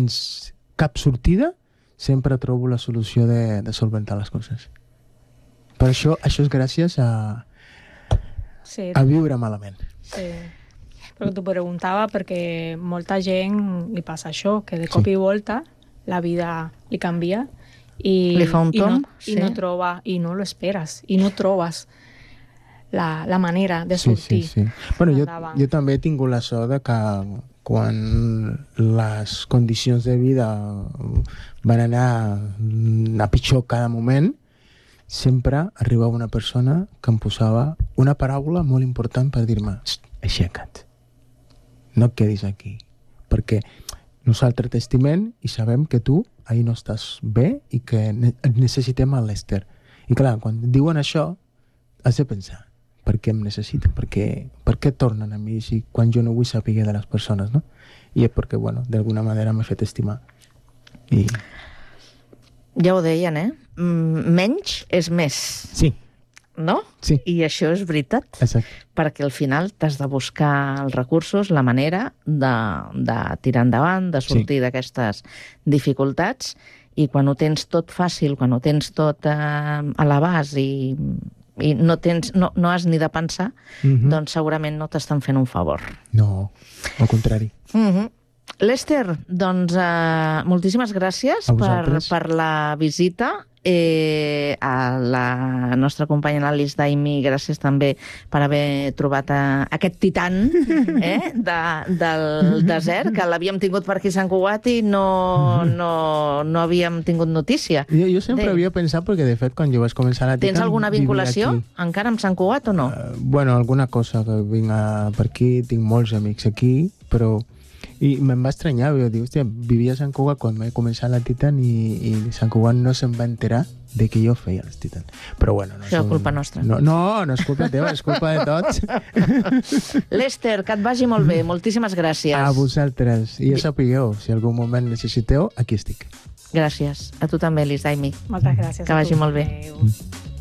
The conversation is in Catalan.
tens cap sortida, sempre trobo la solució de solventar les coses. Per això és gràcies a viure malament. Sí. Però t'ho preguntava perquè molta gent li passa això, que de cop i volta la vida li canvia i li fa un tomb, i no troba, i no lo esperes, i no trobes la manera de sortir. Sí. Bueno, jo també he tingut la sort de que quan les condicions de vida van anar a pitjor cada moment, sempre arribava una persona que em posava una paraula molt important per dir-me: aixeca't, no et quedis aquí, perquè nosaltres t'estimem i sabem que tu ahir no estàs bé i que et necessitem a l'Ester. I clar, quan diuen això has de pensar: per què em necessiten? Per què tornen a mi quan jo no vull saber de les persones, no? I és perquè, bueno, d'alguna manera m'he fet estimar. I... Ja ho deien, menys és més. Sí. No? Sí. I això és veritat. Exacte. Perquè al final t'has de buscar els recursos, la manera de tirar endavant, de sortir d'aquestes dificultats, i quan ho tens tot fàcil, quan ho tens tot a l'abast i no has ni de pensar, doncs segurament no t'estan fent un favor. No, al contrari. L'Ester, doncs moltíssimes gràcies per la visita. A la nostra companya l'Alice Daimi, gràcies també per haver trobat aquest titan del desert, que l'havíem tingut per aquí a Sant Cugat i no havíem tingut notícia. Jo sempre havia pensat, perquè de fet quan jo vaig començar a la Titan... Tens alguna vinculació encara amb Sant Cugat o no? Bueno, alguna cosa, que vinc per aquí, tinc molts amics aquí, però... I me'n va estranyar, jo dic, hòstia, vivia a Sant Cugat quan vaig començar la Titan i Sant Cugat no se'n va enterar de que jo feia les Titan. Però bueno... Això és culpa nostra. No és culpa teva, és culpa de tots. L'Ester, que et vagi molt bé, moltíssimes gràcies. A vosaltres, i ja sapigueu, si algun moment necessiteu, aquí estic. Gràcies. A tu també, Alice Daimi. Moltes gràcies. Que vagi molt bé. Adéu.